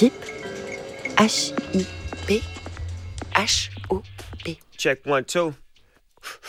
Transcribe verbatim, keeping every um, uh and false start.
Hip, H I P, H O P. Check one, two.